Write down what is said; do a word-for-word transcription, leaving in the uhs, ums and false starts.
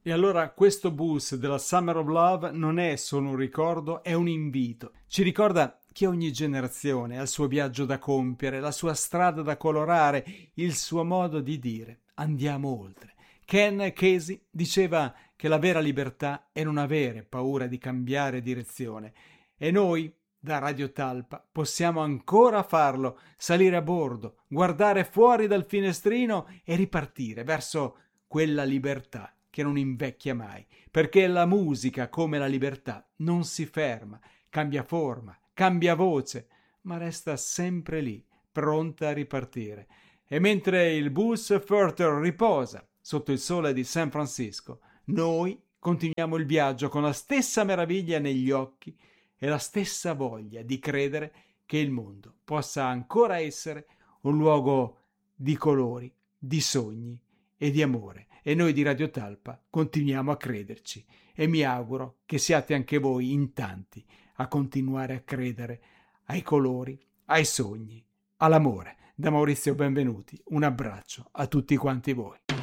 E allora questo bus della Summer of Love non è solo un ricordo, è un invito. Ci ricorda che ogni generazione ha il suo viaggio da compiere, la sua strada da colorare, il suo modo di dire andiamo oltre. Ken Casey diceva che la vera libertà è non avere paura di cambiare direzione e noi da Radio Talpa possiamo ancora farlo, salire a bordo, guardare fuori dal finestrino e ripartire verso quella libertà che non invecchia mai, perché la musica, come la libertà, non si ferma, cambia forma, cambia voce, ma resta sempre lì, pronta a ripartire. E mentre il bus Furter riposa sotto il sole di San Francisco, noi continuiamo il viaggio con la stessa meraviglia negli occhi e la stessa voglia di credere che il mondo possa ancora essere un luogo di colori, di sogni e di amore. E noi di Radio Talpa continuiamo a crederci e mi auguro che siate anche voi in tanti a continuare a credere ai colori, ai sogni, all'amore. Da Maurizio Benvenuti, un abbraccio a tutti quanti voi.